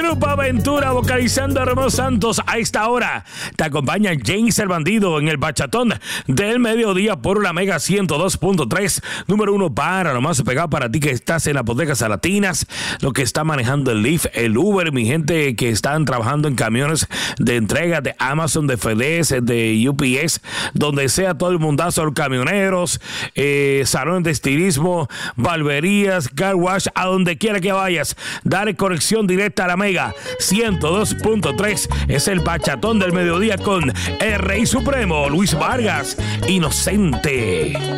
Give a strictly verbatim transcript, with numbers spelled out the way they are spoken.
Grupo Aventura vocalizando a Romeo Santos. A esta hora te acompaña James el Bandido en el bachatón del mediodía por la Mega ciento dos punto tres. Número uno para lo más pegado para ti que estás en las bodegas latinas, lo que está manejando el Lyft, el Uber, mi gente que están trabajando en camiones de entrega de Amazon, de FedEx, de U P S, donde sea todo el mundazo, los camioneros, eh, salones de estilismo, barberías, car wash, a donde quiera que vayas, dale conexión directa a la Mega ciento dos punto tres. Es el bachatón del mediodía con el Rey Supremo, Luis Vargas, Inocente.